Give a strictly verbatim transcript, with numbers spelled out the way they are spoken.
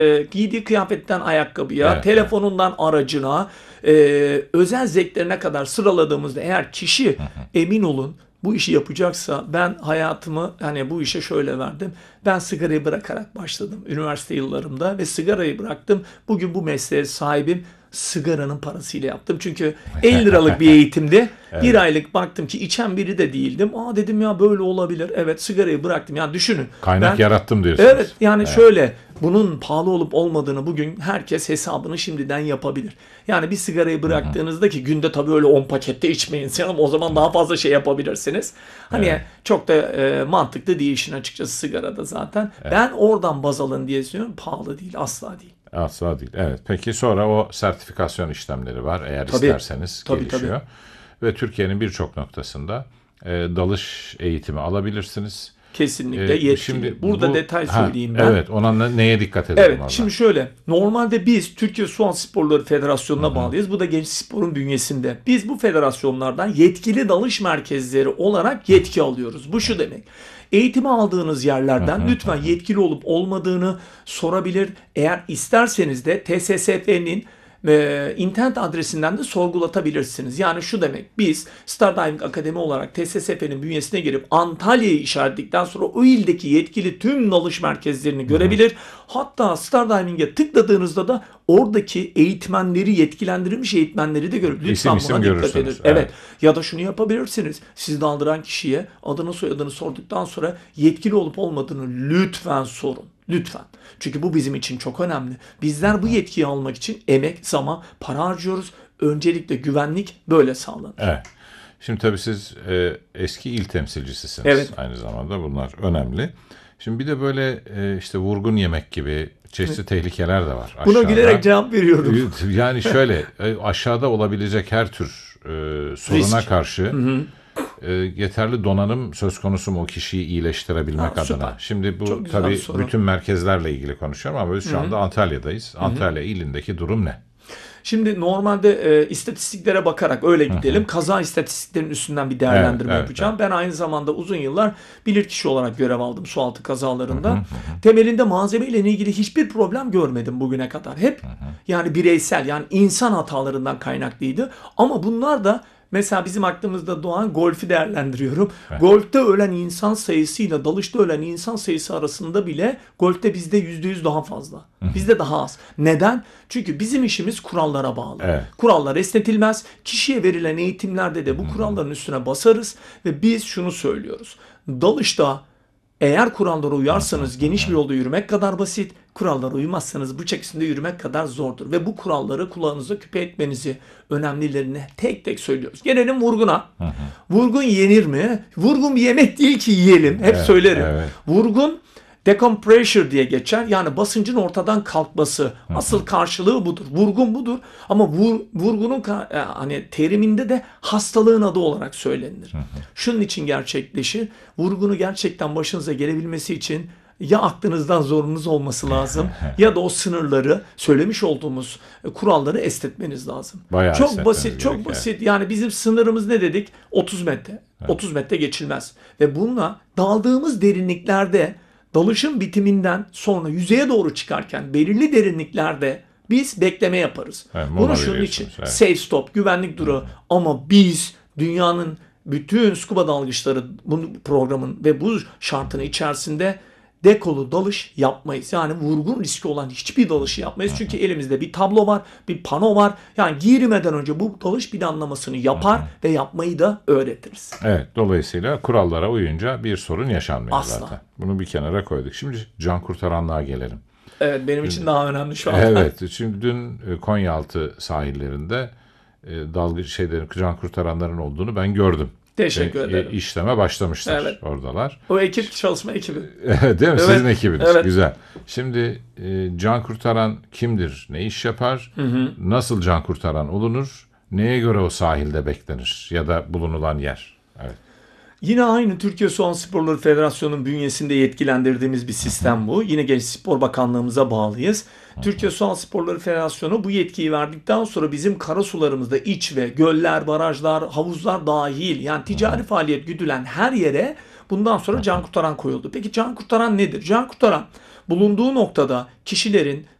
e, giydiği kıyafetten ayakkabıya, Evet, evet. telefonundan aracına, e, özel zevklerine kadar sıraladığımızda eğer kişi emin olun bu işi yapacaksa ben hayatımı hani bu işe şöyle verdim. Ben sigarayı bırakarak başladım üniversite yıllarımda ve sigarayı bıraktım. Bugün bu mesleğe sahibim. Sigaranın parasıyla yaptım. Çünkü elli liralık bir eğitimdi. Bir Evet. aylık baktım ki içen biri de değildim. Aa dedim ya böyle olabilir. Evet sigarayı bıraktım. Yani düşünün. Kaynak Ben yarattım diyorsunuz. evet yani Evet. şöyle bunun pahalı olup olmadığını bugün herkes hesabını şimdiden yapabilir. Yani bir sigarayı bıraktığınızda ki günde tabii öyle on pakette içmeyin canım. O zaman daha fazla şey yapabilirsiniz. Hani Evet. çok da e, mantıklı değil işin açıkçası sigarada zaten. Ben oradan baz alın diye düşünüyorum. Pahalı değil asla değil. Asla değil. Evet. Peki sonra o sertifikasyon işlemleri var eğer Tabii. isterseniz Tabii, gelişiyor. Ve Türkiye'nin birçok noktasında e, dalış eğitimi alabilirsiniz. Kesinlikle E, yetkili. şimdi Burada bu detay ha, söyleyeyim ben. evet ona ne- neye dikkat edelim Evet, orada? şimdi şöyle. Normalde biz Türkiye Su Sporları Federasyonu'na bağlıyız. Bu da Genç Spor'un bünyesinde. Biz bu federasyonlardan yetkili dalış merkezleri olarak yetki alıyoruz. Bu şu demek. Eğitimi aldığınız yerlerden lütfen yetkili olup olmadığını sorabilir. Eğer isterseniz de T S S F'nin e, internet adresinden de sorgulatabilirsiniz. Yani şu demek, biz Star Diving Akademi olarak T S S F'nin bünyesine girip Antalya'yı işaretledikten sonra o ildeki yetkili tüm dalış merkezlerini görebilir. Hatta Star Diving'e tıkladığınızda da oradaki eğitmenleri, yetkilendirilmiş eğitmenleri de görür. Lütfen İsim isim buna dikkat görürsünüz. edin. Evet. Evet. Ya da şunu yapabilirsiniz. Siz daldıran kişiye adını soyadını sorduktan sonra yetkili olup olmadığını lütfen sorun. Lütfen. Çünkü bu bizim için çok önemli. Bizler bu yetkiyi almak için emek, zaman, para harcıyoruz. Öncelikle güvenlik böyle sağlanır. Evet. Şimdi tabii siz e, eski il temsilcisisiniz. Evet. Aynı zamanda bunlar önemli. Şimdi bir de böyle e, işte vurgun yemek gibi çeşitli tehlikeler de var Buna aşağıda. gülerek cevap veriyorum. Yani şöyle e, aşağıda olabilecek her tür e, soruna Risk. karşı e, yeterli donanım söz konusu mu o kişiyi iyileştirebilmek Ha, adına? süper. Şimdi bu Çok güzel tabii bir soru. bütün merkezlerle ilgili konuşuyorum ama biz şu anda Antalya'dayız. Antalya ilindeki durum ne? Şimdi normalde e, istatistiklere bakarak öyle gidelim. Kaza istatistiklerinin üstünden bir değerlendirme Evet, evet, yapacağım. Ben aynı zamanda uzun yıllar bilirkişi olarak görev aldım sualtı kazalarında. Temelinde malzemeyle ilgili hiçbir problem görmedim bugüne kadar. Hep yani bireysel yani insan hatalarından kaynaklıydı. Ama bunlar da mesela bizim aklımızda doğan golfü değerlendiriyorum. Evet. Golfte ölen insan sayısıyla dalışta ölen insan sayısı arasında bile golfte bizde yüzde yüz daha fazla. Bizde daha az. Neden? Çünkü bizim işimiz kurallara bağlı. Evet. Kurallar esnetilmez. Kişiye verilen eğitimlerde de bu kuralların üstüne basarız ve biz şunu söylüyoruz. Dalışta eğer kurallara uyarsanız geniş bir yolda yürümek kadar basit, kurallara uymazsanız bıçak üstünde yürümek kadar zordur. Ve bu kuralları kulağınıza küpe etmenizi önemlilerini tek tek söylüyoruz. Gelelim vurguna. Vurgun yenir mi? Vurgun bir yemek değil ki yiyelim. Hep Evet, söylerim. evet. Vurgun decompression diye geçer. Yani basıncın ortadan kalkması. Asıl karşılığı budur. Vurgun budur. Ama vur, vurgunun ka- e, hani teriminde de hastalığın adı olarak söylenir. Şunun için gerçekleşir. Vurgunu gerçekten başınıza gelebilmesi için ya aklınızdan zorunuz olması lazım ya da o sınırları söylemiş olduğumuz e, kuralları esnetmeniz lazım. Bayağı çok esnetmeniz basit, çok gerekiyor. basit. Yani bizim sınırımız ne dedik? otuz metre. otuz metre geçilmez. Ve bununla daldığımız derinliklerde dalışın bitiminden sonra yüzeye doğru çıkarken belirli derinliklerde biz bekleme yaparız. Evet, mola Bunu şunun veriyorsunuz, için evet. safe stop, güvenlik durağı ama biz dünyanın bütün scuba dalgıçları bu programın ve bu şartının içerisinde dekolu dalış yapmayız. Yani vurgun riski olan hiçbir dalışı yapmayız. Çünkü elimizde bir tablo var, bir pano var. Yani girmeden önce bu dalış planlamasını yapar ve yapmayı da öğretiriz. Evet, dolayısıyla kurallara uyunca bir sorun yaşanmıyor Asla. zaten. Bunu bir kenara koyduk. Şimdi can kurtaranlığa gelelim. Evet benim için daha önemli şu anda. Evet, çünkü dün e, Konyaaltı sahillerinde e, dalgıç şeylerin, can kurtaranların olduğunu ben gördüm. Teşekkür E, ederim. e, işleme başlamışlar Evet. oradalar. O ekip çalışma ekibi. Değil mi? Evet, Sizin ekibiniz. evet. Güzel. Şimdi e, can kurtaran kimdir? Ne iş yapar? Nasıl can kurtaran olunur? Neye göre o sahilde beklenir? Ya da bulunulan yer? Evet. Yine aynı Türkiye Su Sporları Federasyonu'nun bünyesinde yetkilendirdiğimiz bir sistem bu. Yine Genç Spor Bakanlığımıza bağlıyız. Türkiye Su Sporları Federasyonu bu yetkiyi verdikten sonra bizim karasularımızda iç ve göller, barajlar, havuzlar dahil yani ticari faaliyet güdülen her yere Bundan sonra can kurtaran koyuldu. Peki can kurtaran nedir? Can kurtaran bulunduğu noktada kişilerin